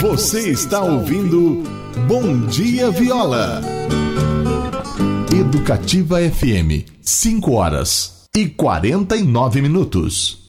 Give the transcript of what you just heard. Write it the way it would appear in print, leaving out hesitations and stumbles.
Você está ouvindo Bom Dia Viola. Educativa FM, 5 horas e 49 minutos.